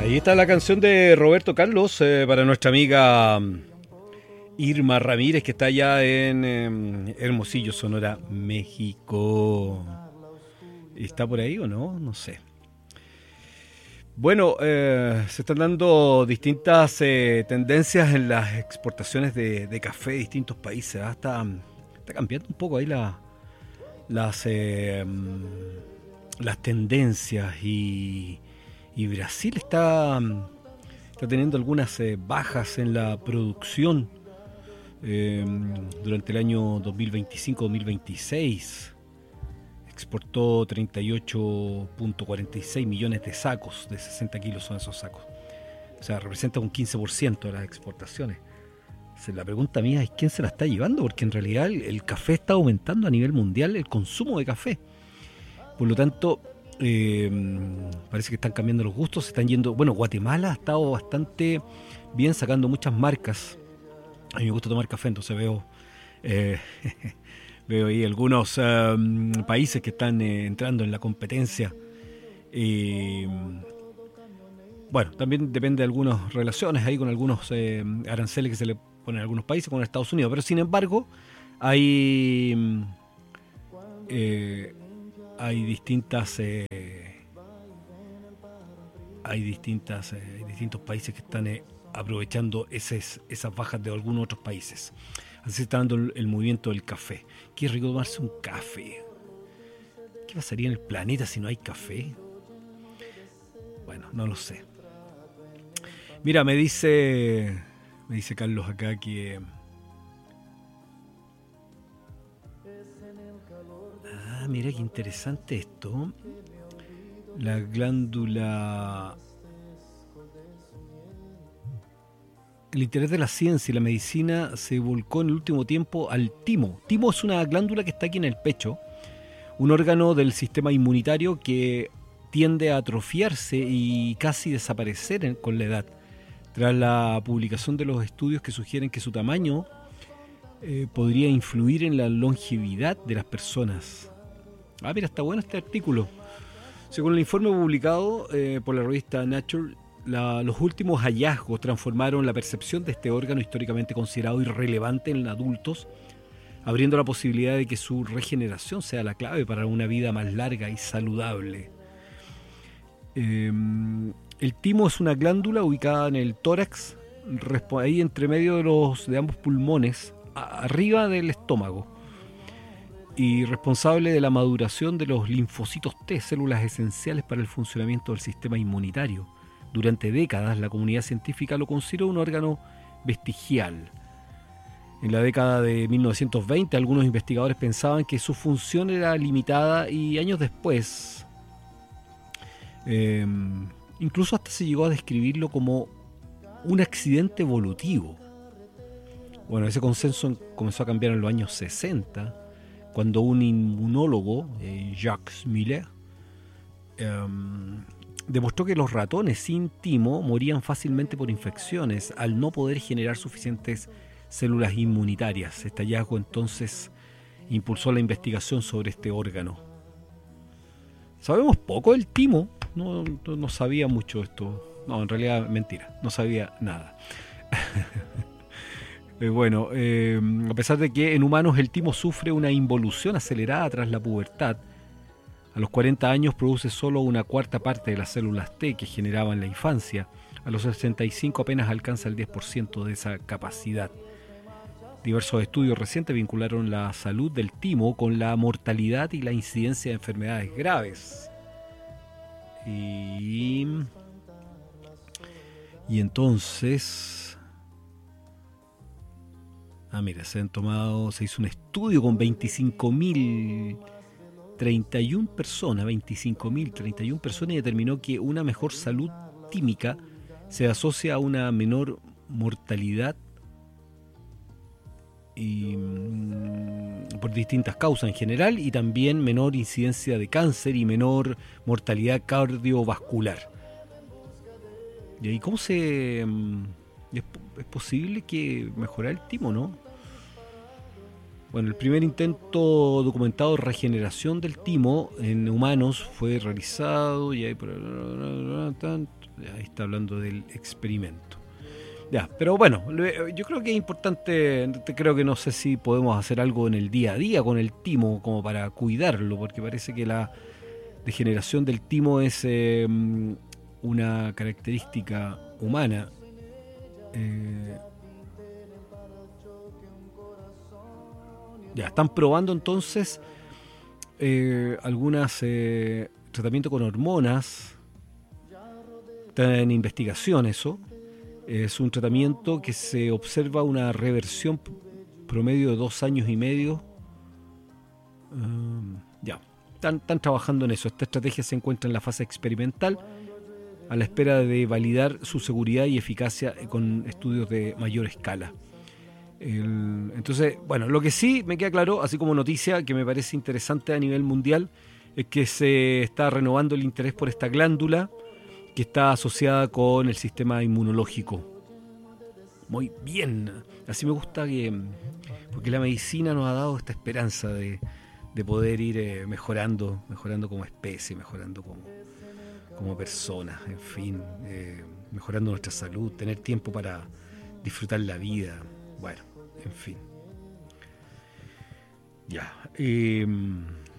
Ahí está la canción de Roberto Carlos para nuestra amiga Irma Ramírez, que está allá en Hermosillo, Sonora, México. ¿Está por ahí o no? No sé. Bueno, se están dando distintas tendencias en las exportaciones de café de distintos países. Está cambiando un poco ahí las tendencias y Brasil está teniendo algunas bajas en la producción durante el año 2025-2026. Exportó 38.46 millones de sacos, de 60 kilos son esos sacos. O sea, representa un 15% de las exportaciones. La pregunta mía es quién se la está llevando, porque en realidad el café está aumentando a nivel mundial, el consumo de café. Por lo tanto, parece que están cambiando los gustos, se están yendo. Bueno, Guatemala ha estado bastante bien sacando muchas marcas. A mí me gusta tomar café, entonces veo ahí algunos países que están entrando en la competencia. Bueno, también depende de algunas relaciones ahí con algunos aranceles que se le ponen a algunos países con Estados Unidos, pero sin embargo hay distintos países que están aprovechando esas bajas de algunos otros países. Así está dando el movimiento del café. Qué rico tomarse un café. ¿Qué pasaría en el planeta si no hay café? Bueno, no lo sé. Mira, me dice Carlos acá que mira qué interesante esto. La glándula. El interés de la ciencia y la medicina se volcó en el último tiempo al timo. Timo es una glándula que está aquí en el pecho, un órgano del sistema inmunitario que tiende a atrofiarse y casi desaparecer con la edad, tras la publicación de los estudios que sugieren que su tamaño podría influir en la longevidad de las personas. Mira, está bueno este artículo. Según el informe publicado por la revista Nature, los últimos hallazgos transformaron la percepción de este órgano históricamente considerado irrelevante en adultos, abriendo la posibilidad de que su regeneración sea la clave para una vida más larga y saludable. El timo es una glándula ubicada en el tórax, ahí entre medio de ambos pulmones, arriba del estómago, y responsable de la maduración de los linfocitos T, células esenciales para el funcionamiento del sistema inmunitario. Durante décadas, la comunidad científica lo consideró un órgano vestigial. En la década de 1920, algunos investigadores pensaban que su función era limitada y años después, incluso hasta se llegó a describirlo como un accidente evolutivo. Bueno, ese consenso comenzó a cambiar en los años 60, cuando un inmunólogo, Jacques Miller, demostró que los ratones sin timo morían fácilmente por infecciones al no poder generar suficientes células inmunitarias. Este hallazgo entonces impulsó la investigación sobre este órgano. Sabemos poco del timo, no sabía mucho esto. No, en realidad mentira, no sabía nada. Bueno, a pesar de que en humanos el timo sufre una involución acelerada tras la pubertad, a los 40 años produce solo una cuarta parte de las células T que generaba en la infancia. A los 65 apenas alcanza el 10% de esa capacidad. Diversos estudios recientes vincularon la salud del timo con la mortalidad y la incidencia de enfermedades graves. Y entonces... mira, se hizo un estudio con 25.031 personas y determinó que una mejor salud tímica se asocia a una menor mortalidad por distintas causas en general, y también menor incidencia de cáncer y menor mortalidad cardiovascular. ¿Y ahí cómo es posible que mejore el timo, no? Bueno, el primer intento documentado de regeneración del timo en humanos fue realizado y ahí, ahí está hablando del experimento. Ya, pero bueno, yo creo que es importante, creo que no sé si podemos hacer algo en el día a día con el timo como para cuidarlo, porque parece que la degeneración del timo es una característica humana. Eh, ya, están probando entonces algunas tratamientos con hormonas, está en investigación eso. Es un tratamiento que se observa una reversión promedio de 2 años y medio. Ya, están trabajando en eso. Esta estrategia se encuentra en la fase experimental, a la espera de validar su seguridad y eficacia con estudios de mayor escala. Entonces, bueno, lo que sí me queda claro, así como noticia que me parece interesante a nivel mundial, es que se está renovando el interés por esta glándula que está asociada con el sistema inmunológico. Muy bien, así me gusta que, porque la medicina nos ha dado esta esperanza de poder ir mejorando como especie, mejorando como personas, en fin, mejorando nuestra salud, tener tiempo para disfrutar la vida, bueno, en fin. Ya.